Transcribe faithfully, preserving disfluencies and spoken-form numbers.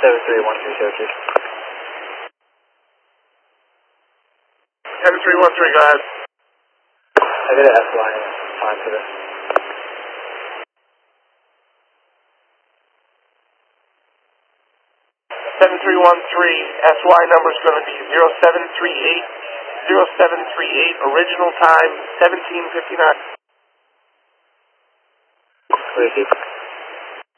seven three one three zero two. seven three one three, go ahead. I got an S Y time for this. seven three one three, S Y number is going to be zero seven three eight, zero seven three eight, original time seventeen fifty-nine. Receive.